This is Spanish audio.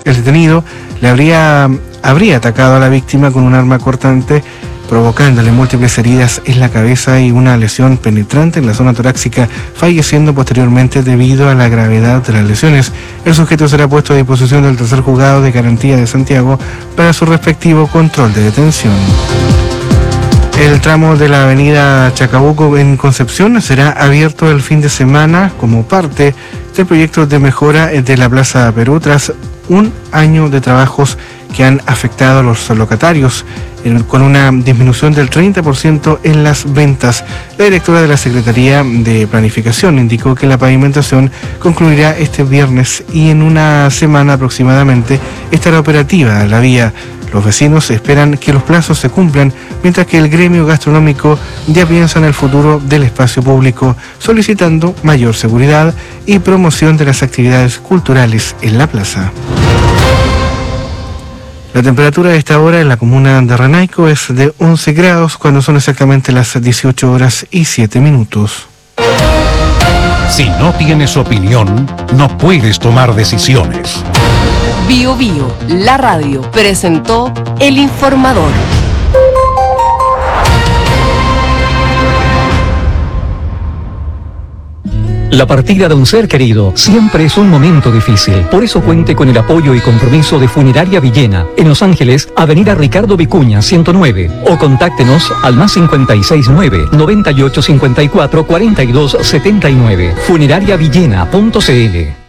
El detenido habría atacado a la víctima con un arma cortante, provocándole múltiples heridas en la cabeza y una lesión penetrante en la zona torácica, falleciendo posteriormente debido a la gravedad de las lesiones. El sujeto será puesto a disposición del tercer juzgado de garantía de Santiago para su respectivo control de detención. El tramo de la avenida Chacabuco en Concepción será abierto el fin de semana como parte del proyecto de mejora de la Plaza Perú tras un año de trabajos que han afectado a los locatarios, con una disminución del 30% en las ventas. La directora de la Secretaría de Planificación indicó que la pavimentación concluirá este viernes y en una semana aproximadamente estará operativa la vía. Los vecinos esperan que los plazos se cumplan, mientras que el gremio gastronómico ya piensa en el futuro del espacio público, solicitando mayor seguridad y promoción de las actividades culturales en la plaza. La temperatura a esta hora en la comuna de Renaico es de 11 grados, cuando son exactamente las 18 horas y 7 minutos. Si no tienes opinión, no puedes tomar decisiones. Bio Bio, la radio, presentó El Informador. La partida de un ser querido siempre es un momento difícil. Por eso cuente con el apoyo y compromiso de Funeraria Villena, en Los Ángeles, Avenida Ricardo Vicuña, 109. O contáctenos al +569 9854 4279. Funerariavillena.cl.